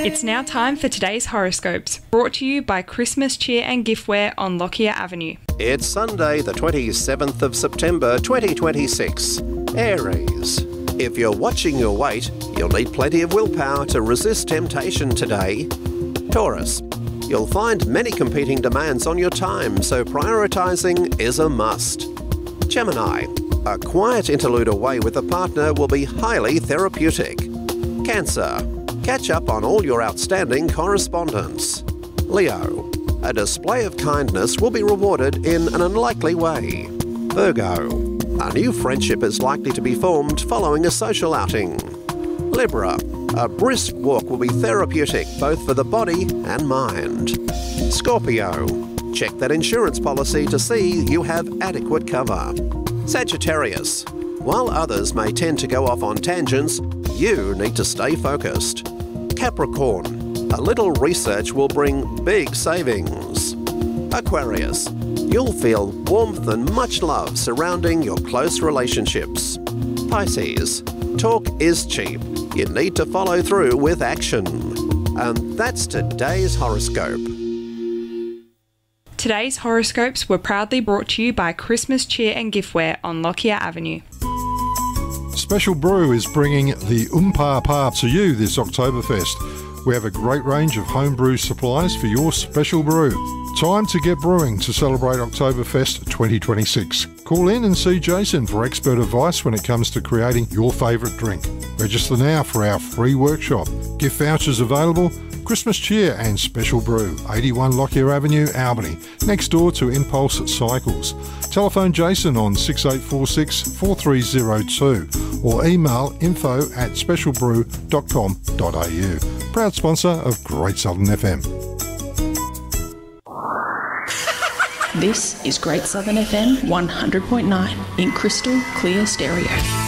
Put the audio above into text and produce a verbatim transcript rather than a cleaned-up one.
It's now time for today's horoscopes, brought to you by Christmas Cheer and Giftware on Lockyer Avenue. It's Sunday, the twenty-seventh of September, twenty twenty-six. Aries. If you're watching your weight, you'll need plenty of willpower to resist temptation today. Taurus. You'll find many competing demands on your time, so prioritising is a must. Gemini. A quiet interlude away with a partner will be highly therapeutic. Cancer. Catch up on all your outstanding correspondence. Leo. A display of kindness will be rewarded in an unlikely way. Virgo. A new friendship is likely to be formed following a social outing. Libra. A brisk walk will be therapeutic both for the body and mind. Scorpio. Check that insurance policy to see you have adequate cover. Sagittarius. While others may tend to go off on tangents, you need to stay focused. Capricorn. A little research will bring big savings. Aquarius. You'll feel warmth and much love surrounding your close relationships. Pisces. Talk is cheap. You need to follow through with action. And that's today's horoscope. Today's horoscopes were proudly brought to you by Christmas Cheer and Giftware on Lockyer Avenue. Special Brew is bringing the Oompa Pa to you this Oktoberfest. We have a great range of homebrew supplies for your special brew. Time to get brewing to celebrate Oktoberfest twenty twenty-six. Call in and see Jason for expert advice when it comes to creating your favourite drink. Register now for our free workshop. Gift vouchers available. Christmas Cheer and Special Brew, eighty-one Lockyer Avenue, Albany, next door to Impulse Cycles. Telephone Jason on six eight four six, four three zero two or email info at specialbrew dot com dot a u. Proud sponsor of Great Southern F M. This is Great Southern F M one hundred point nine in crystal clear stereo.